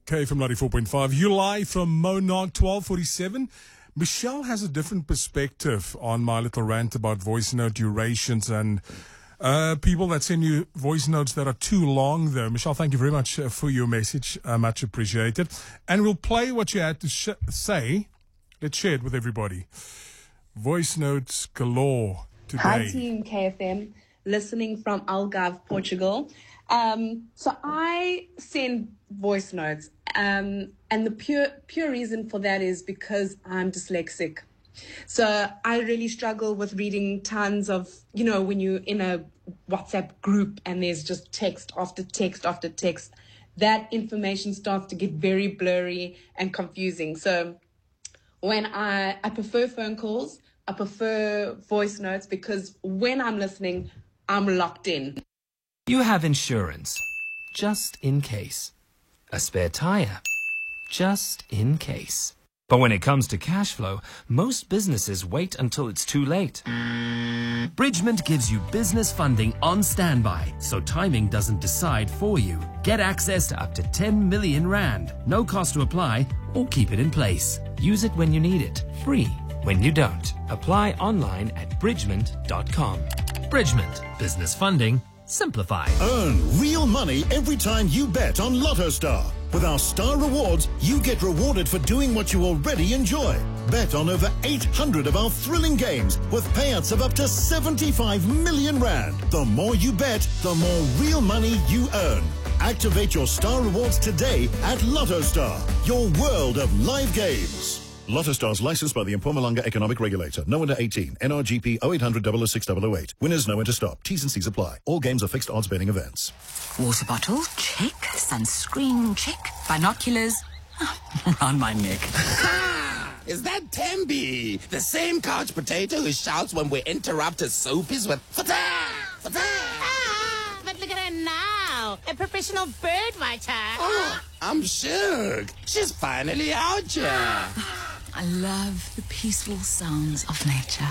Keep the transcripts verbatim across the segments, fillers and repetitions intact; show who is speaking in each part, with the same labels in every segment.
Speaker 1: K F M ninety-four point five. You live from Monarch twelve forty-seven. Michelle has a different perspective on my little rant about voice note durations and uh, people that send you voice notes that are too long, though. Michelle, thank you very much uh, for your message. Uh, much appreciated. And we'll play what you had to sh- say. Let's share it with everybody. Voice notes galore today.
Speaker 2: Hi, Team K F M. Listening from Algarve, Portugal. Um, so I send voice notes, um, and the pure pure reason for that is because I'm dyslexic. So I really struggle with reading tons of, you know, when you're in a WhatsApp group and there's just text after text after text, that information starts to get very blurry and confusing. So when I, I prefer phone calls, I prefer voice notes because when I'm listening, I'm locked in.
Speaker 3: You have insurance, just in case. A spare tire, just in case. But when it comes to cash flow, most businesses wait until it's too late. Bridgement gives you business funding on standby, so timing doesn't decide for you. Get access to up to ten million rand. No cost to apply or keep it in place. Use it when you need it, free when you don't. Apply online at bridgement dot com. Bridgement. Business funding simplified.
Speaker 4: Earn real money every time you bet on LottoStar. With our Star Rewards, you get rewarded for doing what you already enjoy. Bet on over eight hundred of our thrilling games with payouts of up to seventy-five million rand. The more you bet, the more real money you earn. Activate your Star Rewards today at LottoStar, your world of live games. LottoStar is licensed by the Mpumalanga Economic Regulator. No under eighteen. N R G P oh eight hundred, double oh six, double oh eight. Winners know when to stop. T's and C's apply. All games are fixed odds betting events.
Speaker 5: Water bottle, check. Sunscreen, check. Binoculars, around my neck.
Speaker 6: Is that Tembi? The same couch potato who shouts when we interrupt his soapies with Fata! Fata!
Speaker 7: Ah, but look at her now. A professional bird writer.
Speaker 6: Oh, I'm shook. She's finally out here.
Speaker 5: I love the peaceful sounds of nature.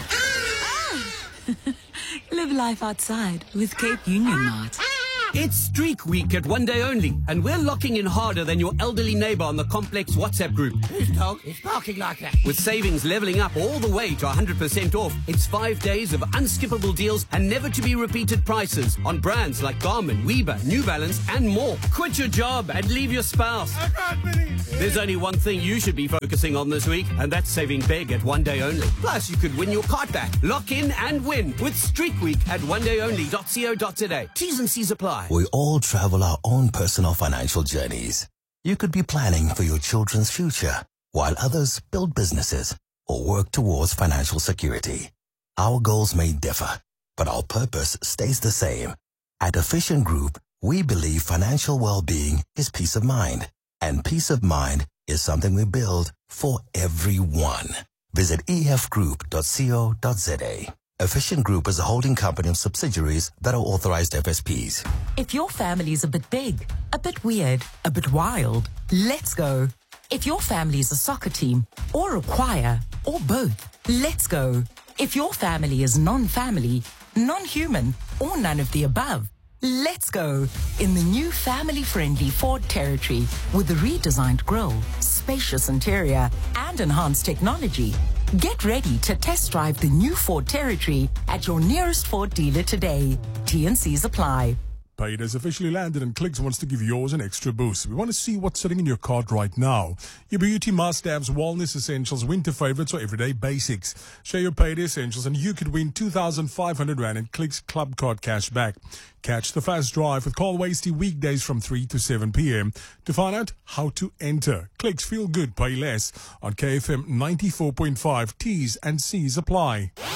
Speaker 5: Live life outside with Cape Union Mart.
Speaker 8: It's Streak Week at One Day Only, and we're locking in harder than your elderly neighbor on the complex WhatsApp group.
Speaker 6: Whose dog is barking like that?
Speaker 8: With savings leveling up all the way to one hundred percent off, it's five days of unskippable deals and never-to-be-repeated prices on brands like Garmin, Weber, New Balance, and more. Quit your job and leave your spouse.
Speaker 6: I can't believe it.
Speaker 8: There's only one thing you should be focusing on this week, and that's saving big at One Day Only. Plus, you could win your cart back. Lock in and win with Streak Week at one day only dot co dot za. T's and C's apply.
Speaker 9: We all travel our own personal financial journeys. You could be planning for your children's future, while others build businesses or work towards financial security. Our goals may differ, but our purpose stays the same. At Efficient Group, we believe financial well-being is peace of mind, and peace of mind is something we build for everyone. Visit e f group dot co dot za. Efficient Group is a holding company of subsidiaries that are authorized F S Ps.
Speaker 10: If your family's a bit big, a bit weird, a bit wild, let's go. If your family is a soccer team, or a choir, or both, let's go. If your family is non-family, non-human, or none of the above, let's go in the new family-friendly Ford Territory with a redesigned grille, spacious interior, and enhanced technology. Get ready to test drive the new Ford Territory at your nearest Ford dealer today. T and C's apply.
Speaker 1: Paid has officially landed and Clicks wants to give yours an extra boost. We want to see what's sitting in your cart right now. Your beauty must-haves, wellness essentials, winter favorites, or everyday basics. Share your Paid essentials and you could win two thousand five hundred rand in Clicks Club Card cash back. Catch the fast drive with Carl Wasty weekdays from three to seven p.m. to find out how to enter. Clicks, feel good, pay less on K F M ninety-four point five. T's and C's apply.